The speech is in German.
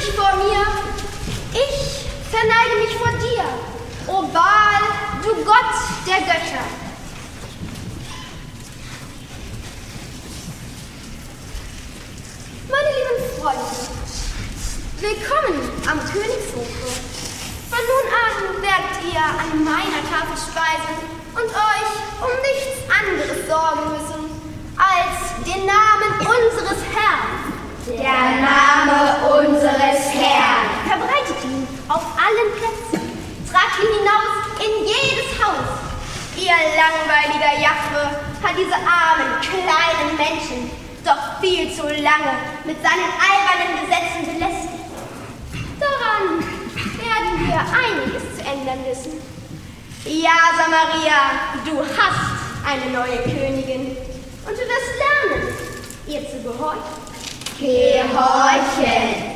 dich vor mir, ich verneige mich vor dir, o Baal, du Gott der Götter. Meine lieben Freunde, willkommen am Königshofe. Von nun an werdet ihr an meiner Tafel speisen und euch um nichts anderes sorgen müssen, als den Namen unseres Herrn. Der Name unseres Herrn. Verbreitet ihn auf allen Plätzen. Tragt ihn hinaus in jedes Haus. Ihr langweiliger Jahwe hat diese armen, kleinen Menschen doch viel zu lange mit seinen albernen Gesetzen belästigt. Daran werden wir einiges zu ändern wissen. Ja, Samaria, du hast eine neue Königin und du wirst lernen, ihr zu gehorchen. Gehorchen.